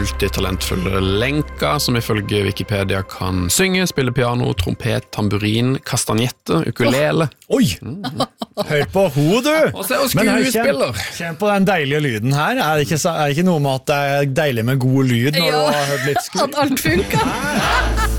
multitalentfulle Lenka, som ifølge Wikipedia kan synge, spille piano, trompet, tamburin, kastanjette, ukulele. Oi! Hør på ho, du! Og skuespiller. Kjenn på den deilige lyden her. Er det ikke noe med at det er deilig med god lyd når du har hørt litt skudd? At alt funker.